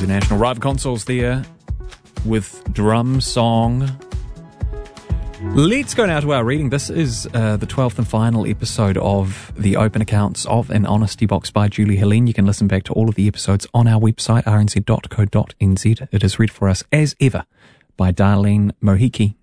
the National Rival Consoles there with Drum Song. Let's go now to our reading. This is the 12th and final episode of the Open Accounts of an Honesty Box by Julie Helene. You can listen back to all of the episodes on our website, rnz.co.nz. It is read for us, as ever, by Darlene Mohiki.